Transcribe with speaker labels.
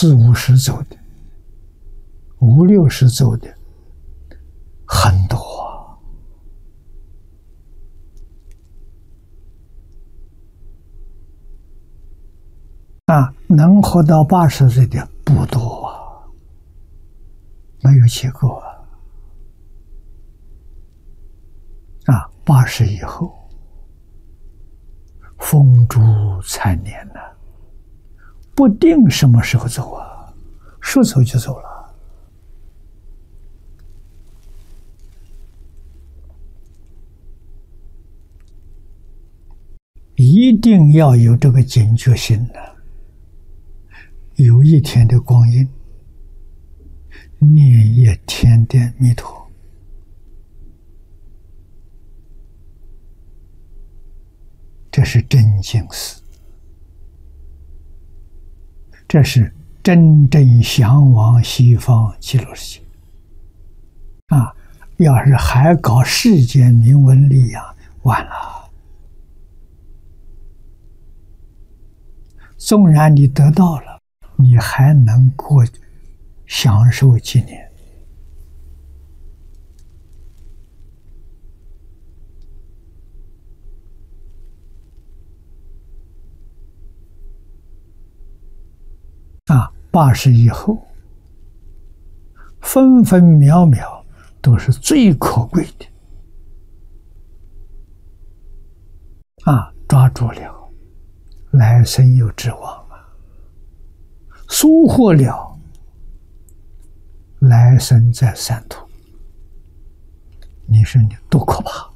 Speaker 1: 四五十走的，五六十走的很多能活到80岁的不多啊，没有几个80以后风烛残年呐，不定什么时候走啊，说走就走了。一定要有这个警觉性的。有一天的光阴，念一天的弥陀，这是真经寺，这是真正向往西方极乐世界要是还搞世间名闻利养，完了。纵然你得到了，你还能过享受几年？80以后，分分秒秒都是最可贵的抓住了，来生有指望疏忽了，来生在三途。你说你多可怕！